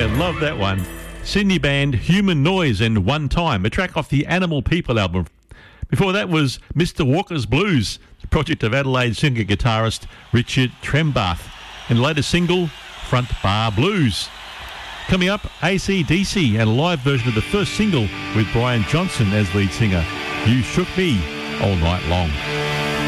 Yeah, love that one. Sydney band Human Noise and One Time, a track off the Animal People album. Before that was Mr. Walker's Blues, the project of Adelaide singer-guitarist Richard Trembath, and the latest single, Front Bar Blues. Coming up, AC/DC and a live version of the first single with Brian Johnson as lead singer, You Shook Me All Night Long.